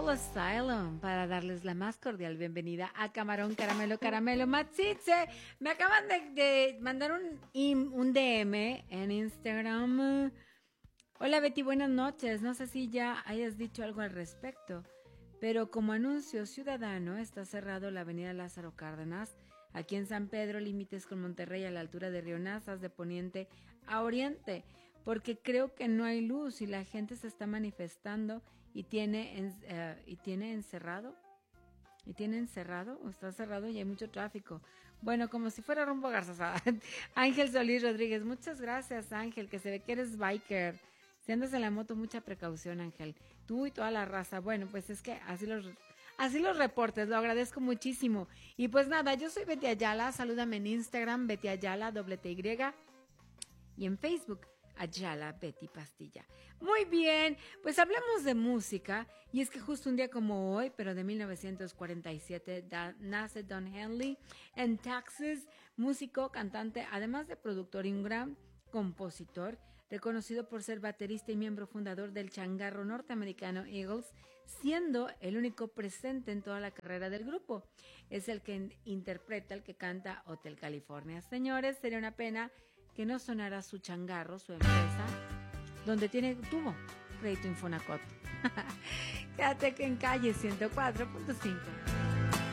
Soul Asylum para darles la más cordial bienvenida a Camarón Caramelo Caramelo Matsitse. Me acaban de mandar un DM en Instagram. Hola Betty, buenas noches. No sé si ya hayas dicho algo al respecto, pero como anuncio ciudadano está cerrado la avenida Lázaro Cárdenas, aquí en San Pedro, límites con Monterrey a la altura de Río Nazas, de poniente a oriente, porque creo que no hay luz y la gente se está manifestando y tiene encerrado o está cerrado y hay mucho tráfico. Bueno, como si fuera rumbo a Garzazada. Ángel Solís Rodríguez, muchas gracias Ángel, que se ve que eres biker. Si andas en la moto, mucha precaución Ángel, tú y toda la raza. Bueno, pues es que así los reportes, lo agradezco muchísimo. Y pues nada, yo soy Betty Ayala, salúdame en Instagram, Betty Ayala, TY, y en Facebook, Ayala Betty Pastilla. Muy bien, pues hablamos de música, y es que justo un día como hoy, pero de 1947, nace Don Henley en Texas, músico, cantante, además de productor y un gran compositor, reconocido por ser baterista y miembro fundador del changarro norteamericano Eagles, siendo el único presente en toda la carrera del grupo. Es el que interpreta, el que canta Hotel California. Señores, sería una pena que no sonara su changarro, su empresa, donde tuvo crédito Infonacot. Quédate en Calle 104.5.